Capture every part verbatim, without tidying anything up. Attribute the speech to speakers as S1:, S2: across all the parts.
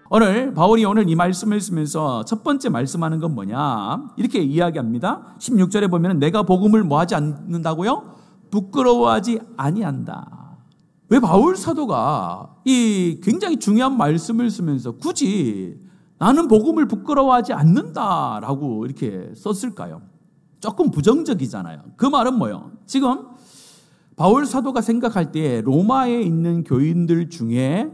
S1: 오늘 바울이 오늘 이 말씀을 쓰면서 첫 번째 말씀하는 건 뭐냐? 이렇게 이야기합니다. 십육 절에 보면 내가 복음을 뭐하지 않는다고요? 부끄러워하지 아니한다. 왜 바울 사도가 이 굉장히 중요한 말씀을 쓰면서 굳이 나는 복음을 부끄러워하지 않는다라고 이렇게 썼을까요? 조금 부정적이잖아요. 그 말은 뭐예요? 지금 바울 사도가 생각할 때 로마에 있는 교인들 중에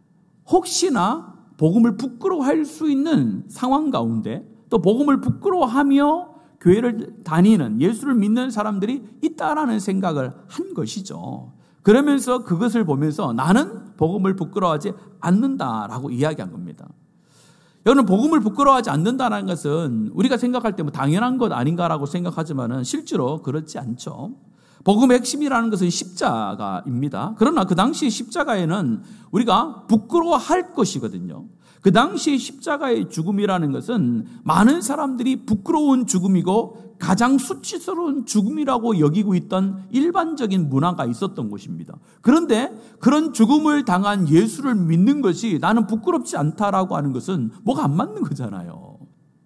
S1: 혹시나 복음을 부끄러워할 수 있는 상황 가운데 또 복음을 부끄러워하며 교회를 다니는 예수를 믿는 사람들이 있다라는 생각을 한 것이죠. 그러면서 그것을 보면서 나는 복음을 부끄러워하지 않는다라고 이야기한 겁니다. 여러분, 복음을 부끄러워하지 않는다는 것은 우리가 생각할 때 뭐 당연한 것 아닌가라고 생각하지만 실제로 그렇지 않죠. 복음의 핵심이라는 것은 십자가입니다. 그러나 그 당시 십자가에는 우리가 부끄러워할 것이거든요. 그 당시 십자가의 죽음이라는 것은 많은 사람들이 부끄러운 죽음이고 가장 수치스러운 죽음이라고 여기고 있던 일반적인 문화가 있었던 것입니다. 그런데 그런 죽음을 당한 예수를 믿는 것이 나는 부끄럽지 않다라고 하는 것은 뭐가 안 맞는 거잖아요.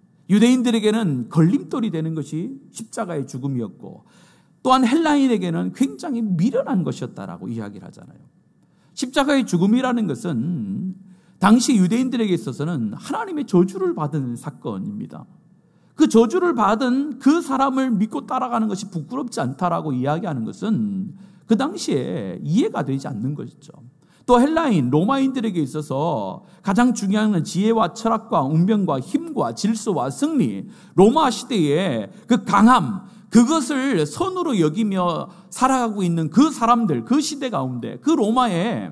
S1: 유대인들에게는 걸림돌이 되는 것이 십자가의 죽음이었고 또한 헬라인에게는 굉장히 미련한 것이었다라고 이야기를 하잖아요. 십자가의 죽음이라는 것은 당시 유대인들에게 있어서는 하나님의 저주를 받은 사건입니다. 그 저주를 받은 그 사람을 믿고 따라가는 것이 부끄럽지 않다라고 이야기하는 것은 그 당시에 이해가 되지 않는 것이죠. 또 헬라인, 로마인들에게 있어서 가장 중요한 건 지혜와 철학과 운명과 힘과 질서와 승리, 로마 시대의 그 강함, 그것을 선으로 여기며 살아가고 있는 그 사람들, 그 시대 가운데 그 로마에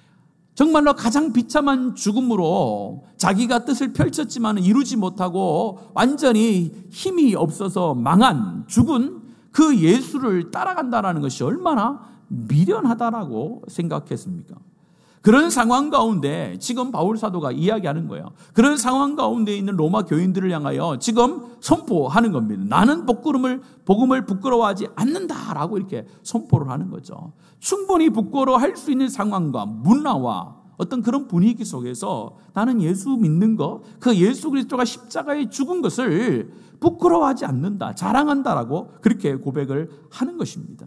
S1: 정말로 가장 비참한 죽음으로 자기가 뜻을 펼쳤지만 이루지 못하고 완전히 힘이 없어서 망한 죽은 그 예수를 따라간다는 것이 얼마나 미련하다라고 생각했습니까? 그런 상황 가운데 지금 바울 사도가 이야기하는 거예요. 그런 상황 가운데 있는 로마 교인들을 향하여 지금 선포하는 겁니다. 나는 복음을, 복음을 부끄러워하지 않는다라고 이렇게 선포를 하는 거죠. 충분히 부끄러워할 수 있는 상황과 문화와 어떤 그런 분위기 속에서 나는 예수 믿는 것, 그 예수 그리스도가 십자가에 죽은 것을 부끄러워하지 않는다, 자랑한다라고 그렇게 고백을 하는 것입니다.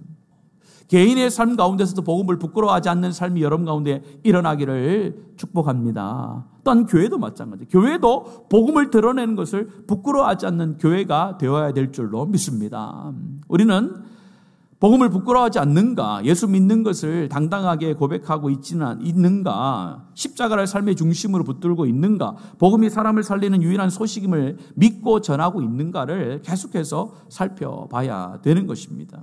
S1: 개인의 삶 가운데서도 복음을 부끄러워하지 않는 삶이 여러분 가운데 일어나기를 축복합니다. 또한 교회도 마찬가지예요. 교회도 복음을 드러내는 것을 부끄러워하지 않는 교회가 되어야 될 줄로 믿습니다. 우리는 복음을 부끄러워하지 않는가, 예수 믿는 것을 당당하게 고백하고 있지는 있는가, 십자가를 삶의 중심으로 붙들고 있는가, 복음이 사람을 살리는 유일한 소식임을 믿고 전하고 있는가를 계속해서 살펴봐야 되는 것입니다.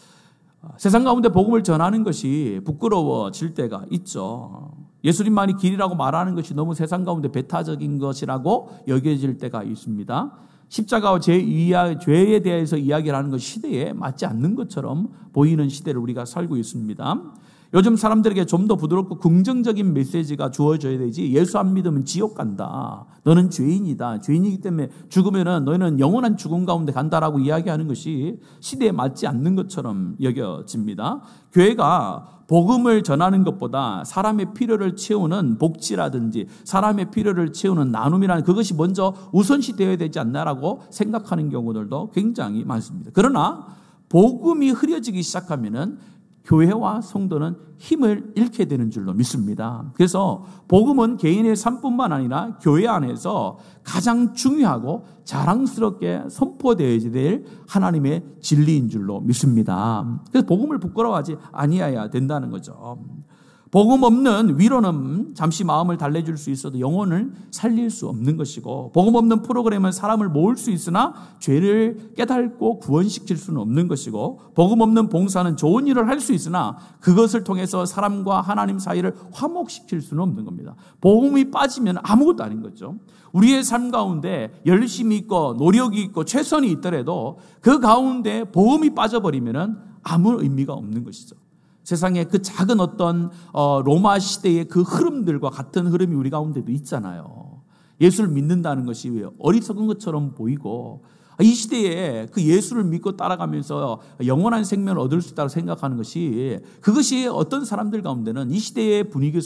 S1: 세상 가운데 복음을 전하는 것이 부끄러워질 때가 있죠. 예수님만이 길이라고 말하는 것이 너무 세상 가운데 배타적인 것이라고 여겨질 때가 있습니다. 십자가와 죄에 대해서 이야기를 하는 것이 시대에 맞지 않는 것처럼 보이는 시대를 우리가 살고 있습니다. 요즘 사람들에게 좀 더 부드럽고 긍정적인 메시지가 주어져야 되지, 예수 안 믿으면 지옥 간다, 너는 죄인이다, 죄인이기 때문에 죽으면 너희는 영원한 죽음 가운데 간다라고 이야기하는 것이 시대에 맞지 않는 것처럼 여겨집니다. 교회가 복음을 전하는 것보다 사람의 필요를 채우는 복지라든지 사람의 필요를 채우는 나눔이라는 그것이 먼저 우선시 되어야 되지 않나라고 생각하는 경우들도 굉장히 많습니다. 그러나 복음이 흐려지기 시작하면은 교회와 성도는 힘을 잃게 되는 줄로 믿습니다. 그래서 복음은 개인의 삶뿐만 아니라 교회 안에서 가장 중요하고 자랑스럽게 선포되어야 될 하나님의 진리인 줄로 믿습니다. 그래서 복음을 부끄러워하지 아니해야 된다는 거죠. 복음 없는 위로는 잠시 마음을 달래줄 수 있어도 영혼을 살릴 수 없는 것이고, 복음 없는 프로그램은 사람을 모을 수 있으나 죄를 깨닫고 구원시킬 수는 없는 것이고, 복음 없는 봉사는 좋은 일을 할 수 있으나 그것을 통해서 사람과 하나님 사이를 화목시킬 수는 없는 겁니다. 복음이 빠지면 아무것도 아닌 거죠. 우리의 삶 가운데 열심이 있고 노력이 있고 최선이 있더라도 그 가운데 복음이 빠져버리면 아무 의미가 없는 것이죠. 세상에 그 작은 어떤 어, 로마 시대의 그 흐름들과 같은 흐름이 우리 가운데도 있잖아요. 예수를 믿는다는 것이 어리석은 것처럼 보이고, 이 시대에 그 예수를 믿고 따라가면서 영원한 생명을 얻을 수 있다고 생각하는 것이, 그것이 어떤 사람들 가운데는 이 시대의 분위기